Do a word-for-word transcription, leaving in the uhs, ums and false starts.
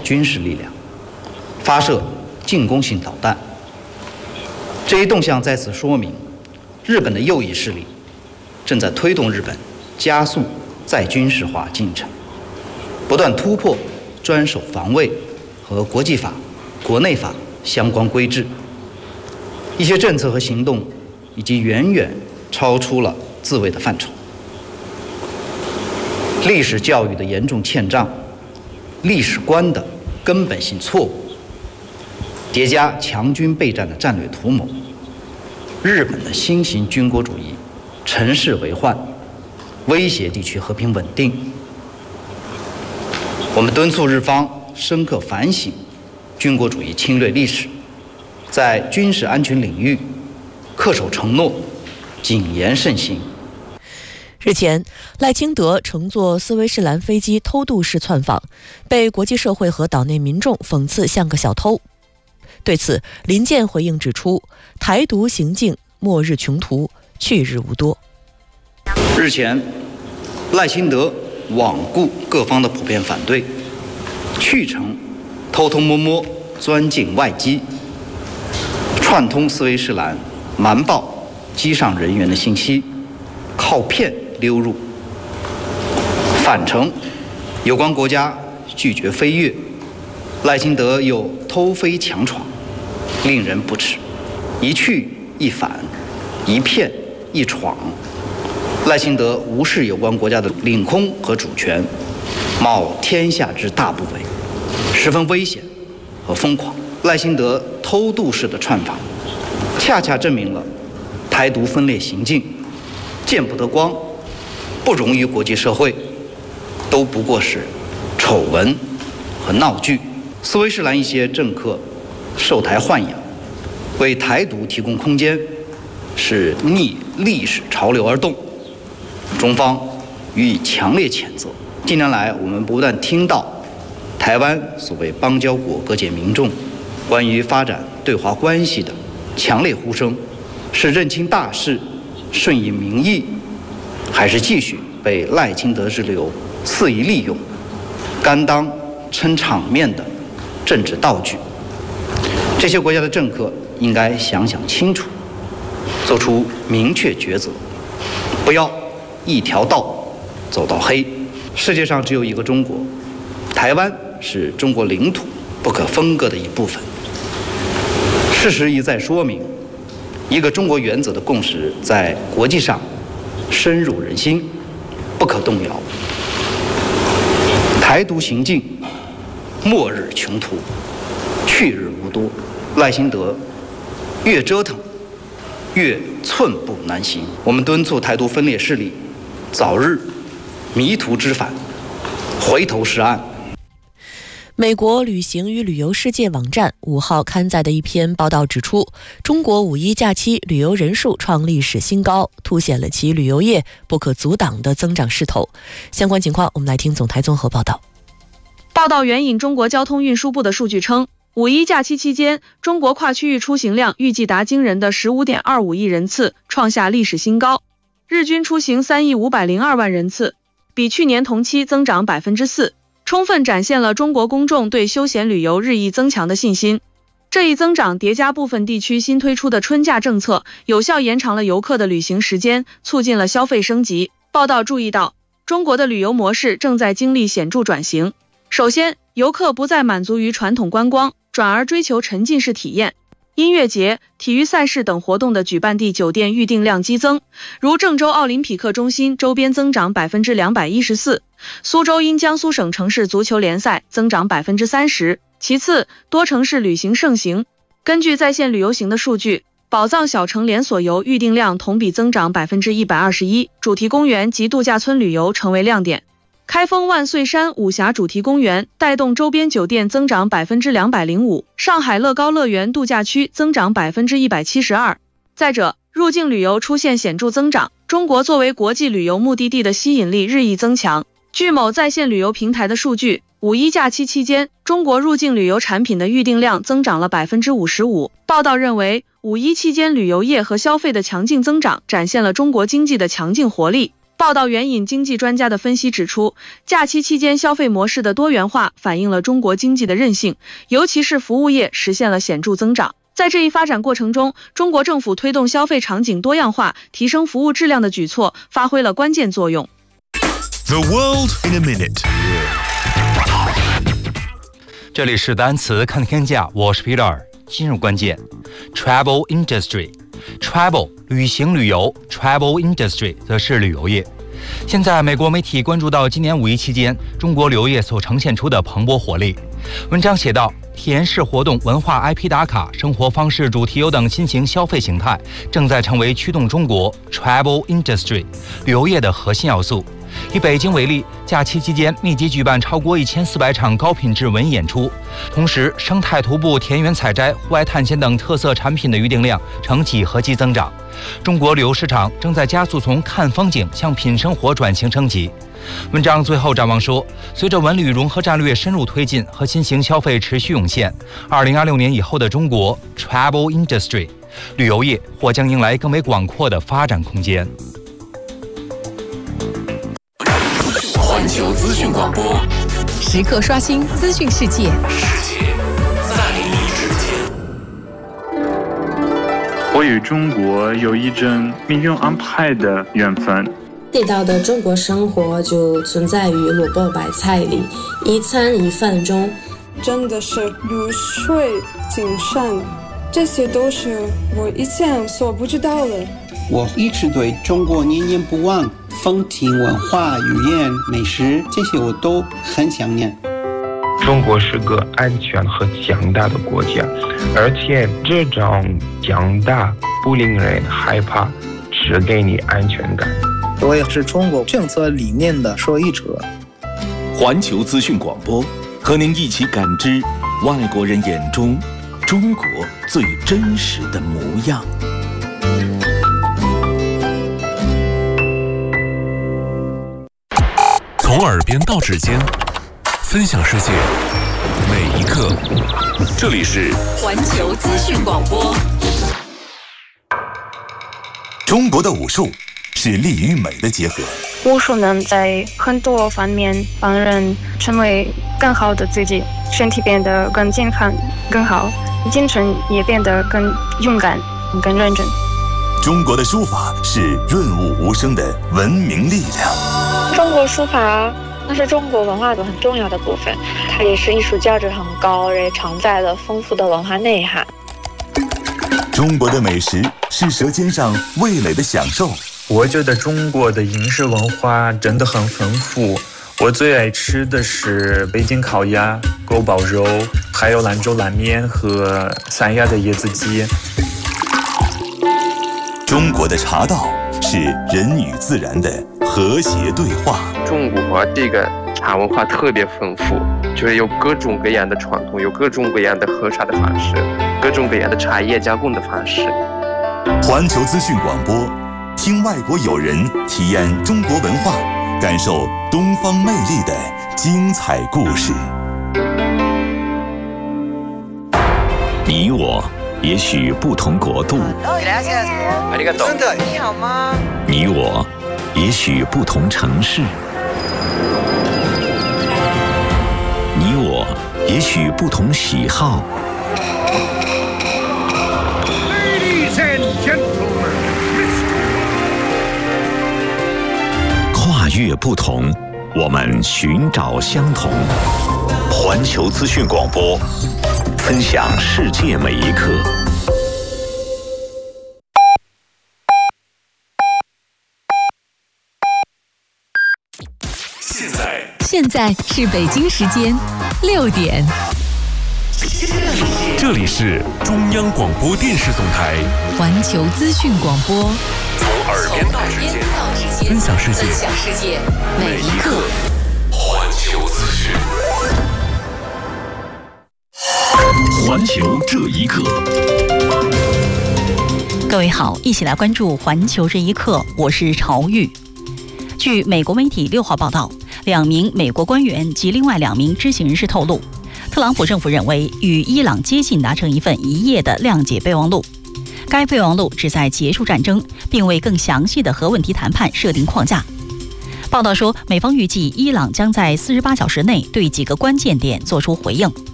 军事力量，发射进攻性导弹。这一动向在此说明，日本的右翼势力正在推动日本加速再军事化进程，不断突破专守防卫和国际法、国内法相关规制。一些政策和行动已经远远超出了自卫的范畴。历史教育的严重欠账，历史观的根本性错误，叠加强军备战的战略图谋，日本的新型军国主义乘势为患，威胁地区和平稳定。我们敦促日方深刻反省军国主义侵略历史，在军事安全领域恪守承诺，谨言慎行。 日前，赖清德乘坐斯威士兰飞机偷渡式窜访，被国际社会和岛内民众讽刺像个小偷。对此，林健回应指出，台独行径末日穷途，去日无多。 日前，赖清德罔顾各方的普遍反对，去程偷偷摸摸钻进外机，串通斯威士兰，瞒报机上人员的信息，靠骗溜入。返程，有关国家拒绝飞越，赖清德又偷飞强闯，令人不齿。一去一返，一骗一闯，赖清德无视有关国家的领空和主权，冒天下之大不韪，十分危险和疯狂。赖清德偷渡式的窜访，恰恰证明了台独分裂行径见不得光，不容于国际社会，都不过是丑闻和闹剧。斯威士兰一些政客受台豢养，为台独提供空间，是逆历史潮流而动，中方予以强烈谴责。近年来，我们不断听到台湾所谓邦交国各界民众关于发展对华关系的强烈呼声，是认清大势，顺应民意，还是继续被赖清德之流肆意利用，甘当撑场面的政治道具？这些国家的政客应该想想清楚，做出明确抉择，不要一条道走到黑。世界上只有一个中国，台湾是中国领土不可分割的一部分。事实一再说明，一个中国原则的共识在国际上深入人心，不可动摇。台独行径末日穷途，去日无多。赖清德越折腾越寸步难行。我们敦促台独分裂势力早日迷途知返，回头是岸。 美国旅行与旅游世界网站五号刊载的一篇报道指出，中国五一假期旅游人数创历史新高，凸显了其旅游业不可阻挡的增长势头。相关情况，我们来听总台综合报道。 报道援引中国交通运输部的数据称，五一假期期间，中国跨区域出行量预计达惊人的 十五点二五亿人次，创下历史新高，日均出行三亿五百零二万人次，比去年同期增长 百分之四。充分展现了中国公众对休闲旅游日益增强的信心。这一增长叠加部分地区新推出的春假政策，有效延长了游客的旅行时间，促进了消费升级。报道注意到，中国的旅游模式正在经历显著转型。首先，游客不再满足于传统观光，转而追求沉浸式体验。音乐节、体育赛事等活动的举办地酒店预订量激增，如郑州奥林匹克中心周边增长 百分之两百一十四， 苏州因江苏省城市足球联赛增长 百分之三十。 其次，多城市旅行盛行。根据在线旅游行的数据，宝藏小城连锁游预订量同比增长 百分之一百二十一， 主题公园及度假村旅游成为亮点。开封万岁山武侠主题公园带动周边酒店增长 百分之两百零五， 上海乐高乐园度假区增长 百分之一百七十二。 再者，入境旅游出现显著增长，中国作为国际旅游目的地的吸引力日益增强。据某在线旅游平台的数据，五一假期期间，中国入境旅游产品的预订量增长了 百分之五十五。 报道认为，五一期间旅游业和消费的强劲增长展现了中国经济的强劲活力。 报道援引经济专家的分析指出，假期期间消费模式的多元化反映了中国经济的韧性，尤其是服务业实现了显著增长。在这一发展过程中，中国政府推动消费场景多样化、提升服务质量的举措发挥了关键作用。 The world in a minute。 这里是单词看天下，我是 Peter。今日关键 ：Travel Industry。Travel 旅行旅游 ，Travel Industry 则是旅游业。现在，美国媒体关注到今年五一期间，中国旅游业所呈现出的蓬勃活力。文章写道，体验式活动、文化 I P 打卡、生活方式主题游等新型消费形态，正在成为驱动中国 Travel Industry 旅游业的核心要素。以北京为例，假期期间密集举办超过一千四百场高品质文艺演出，同时生态徒步、田园采摘、户外探险等特色产品的预订量呈几何级增长。中国旅游市场正在加速从看风景向品生活转型升级。文章最后展望说，随着文旅融合战略深入推进和新型消费持续涌现，二零二六年以后的中国 Travel Industry 旅游业或将迎来更为广阔的发展空间。 环球资讯广播， 时刻刷新资讯世界， 世界在你之间。 我与中国有一种命运安排的缘分。 地道的中国生活就存在于萝卜白菜里，一餐一饭中。 真的是如水精神，这些都是我以前所不知道的。 我一直对中国念念不忘，风情文化、语言、美食，这些我都很想念。 中国是个安全和强大的国家，而且这种强大不令人害怕，只给你安全感。 我也是中国政策理念的受益者。 环球资讯广播，和您一起感知外国人眼中中国最真实的模样。 从耳边到指尖，分享世界每一刻。这里是环球资讯广播。 中国的武术是力与美的结合。 武术能在很多方面帮人成为更好的自己，身体变得更健康、更好，精神也变得更勇敢、更认真。 中国的书法是润物无声的文明力量。 中国书法那是中国文化的很重要的部分，它也是艺术价值很高，也承载了丰富的文化内涵。 中国的美食是舌尖上味蕾的享受。 我觉得中国的饮食文化真的很丰富，我最爱吃的是北京烤鸭、锅包肉，还有兰州拉面和三亚的椰子鸡。 中国的茶道是人与自然的和谐对话。 中国这个茶文化特别丰富，就是有各种各样的传统，有各种各样的喝茶的方式，各种各样的茶叶加工的方式。 环球资讯广播，听外国友人体验中国文化，感受东方魅力的精彩故事。 你我也许不同国度， 真的你好吗？ 你我也许不同城市，你我也许不同喜好。 Ladies and gentlemen， 跨越不同，我们寻找相同。环球资讯广播，分享世界每一刻。 现在， 现在是北京时间六点。 这里是中央广播电视总台环球资讯广播， 从耳边到指尖，分享世界， 分享世界每一刻。 环球资讯， 环球这一刻。 各位好，一起来关注环球这一刻，我是朝玉。据美国媒体六号报道，两名美国官员及另外两名知情人士透露，特朗普政府认为与伊朗接近达成一份一页的谅解备忘录。该备忘录旨在结束战争，并为更详细的核问题谈判设定框架。 报道说，美方预计伊朗将在四十八小时内对几个关键点做出回应。